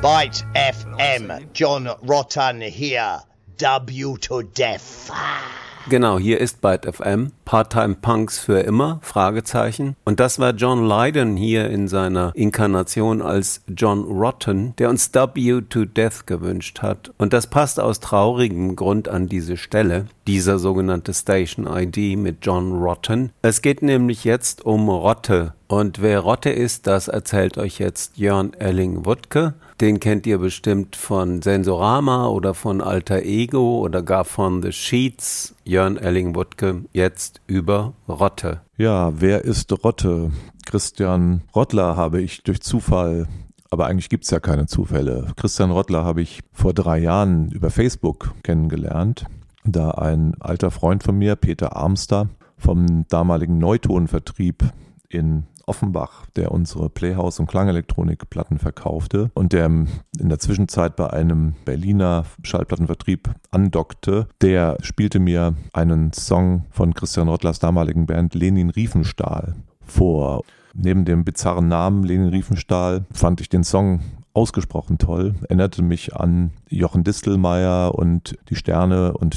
Byte FM, John Rotten hier, W to Death. Genau, hier ist Byte FM, Part-Time Punks für immer, Fragezeichen. Und das war John Lydon hier in seiner Inkarnation als John Rotten, der uns W to Death gewünscht hat. Und das passt aus traurigem Grund an diese Stelle, dieser sogenannte Station ID mit John Rotten. Es geht nämlich jetzt um Rotte. Und wer Rotte ist, das erzählt euch jetzt Jörn Elling-Wuttke. Den kennt ihr bestimmt von Sensorama oder von Alter Ego oder gar von The Sheets. Jörn Elling-Wuttke jetzt über Rotte. Ja, wer ist Rotte? Christian Rottler habe ich durch Zufall, aber eigentlich gibt es ja keine Zufälle. Christian Rottler habe ich vor 3 Jahren über Facebook kennengelernt, da ein alter Freund von mir, Peter Armster, vom damaligen Neutonvertrieb in Offenbach, der unsere Playhouse- und Klangelektronikplatten verkaufte und der in der Zwischenzeit bei einem Berliner Schallplattenvertrieb andockte, der spielte mir einen Song von Christian Rottlers damaligen Band Lenin Riefenstahl vor. Neben dem bizarren Namen Lenin Riefenstahl fand ich den Song ausgesprochen toll, erinnerte mich an Jochen Distelmeier und die Sterne und